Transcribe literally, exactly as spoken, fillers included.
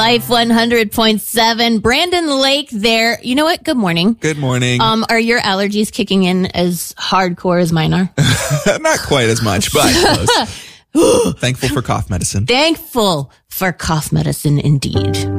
Life one hundred point seven. Brandon Lake there. You know what? Good morning. Good morning. Um, are your allergies kicking in as hardcore as mine are? Not quite as much, but close. Thankful for cough medicine. Thankful for cough medicine indeed.